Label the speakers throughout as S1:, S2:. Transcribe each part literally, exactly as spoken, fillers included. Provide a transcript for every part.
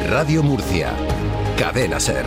S1: Radio Murcia. Cadena SER.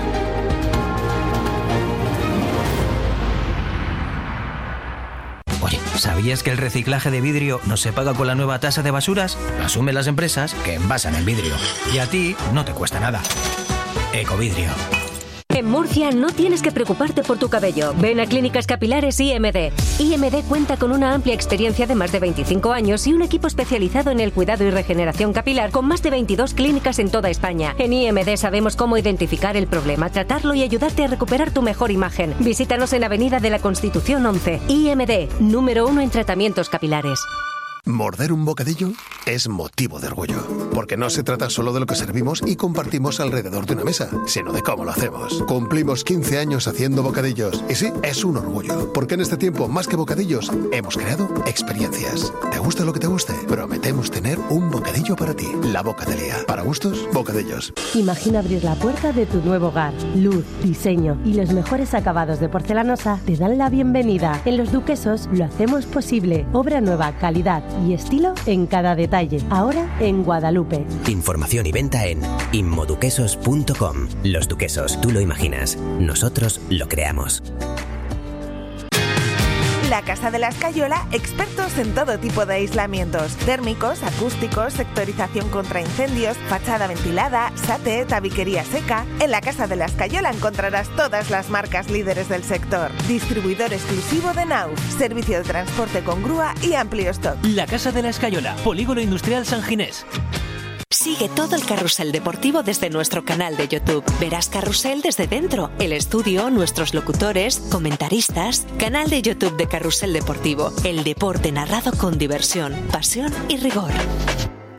S2: Oye, ¿sabías que el reciclaje de vidrio no se paga con la nueva tasa de basuras? Lo asumen las empresas que envasan el vidrio. Y a ti no te cuesta nada. Ecovidrio.
S3: En Murcia no tienes que preocuparte por tu cabello. Ven a Clínicas Capilares I M D. I M D cuenta con una amplia experiencia de más de veinticinco años y un equipo especializado en el cuidado y regeneración capilar con más de veintidós clínicas en toda España. En I M D sabemos cómo identificar el problema, tratarlo y ayudarte a recuperar tu mejor imagen. Visítanos en Avenida de la Constitución once. I M D, número uno en tratamientos capilares.
S4: Morder un bocadillo es motivo de orgullo, porque no se trata solo de lo que servimos y compartimos alrededor de una mesa, sino de cómo lo hacemos. Cumplimos quince años haciendo bocadillos, y sí, es un orgullo, porque en este tiempo, más que bocadillos, hemos creado experiencias. ¿Te gusta lo que te guste? Prometemos tener un bocadillo para ti. La Bocatelía. Para gustos, bocadillos.
S5: Imagina abrir la puerta de tu nuevo hogar. Luz, diseño y los mejores acabados de porcelanosa te dan la bienvenida. En Los Duquesos lo hacemos posible. Obra nueva, calidad y estilo en cada detalle. Ahora en Guadalupe.
S6: Información y venta en inmoduquesos punto com. Los Duquesos, tú lo imaginas, nosotros lo creamos.
S7: La Casa de la Escayola, expertos en todo tipo de aislamientos: térmicos, acústicos, sectorización contra incendios, fachada ventilada, sate, tabiquería seca. En la Casa de la Escayola encontrarás todas las marcas líderes del sector. Distribuidor exclusivo de Nauf, servicio de transporte con grúa y amplio stock.
S8: La Casa de la Escayola, Polígono Industrial San Ginés.
S9: Sigue todo el carrusel deportivo desde nuestro canal de YouTube. Verás Carrusel desde dentro, el estudio, nuestros locutores, comentaristas. Canal de YouTube de Carrusel Deportivo. El deporte narrado con diversión, pasión y rigor.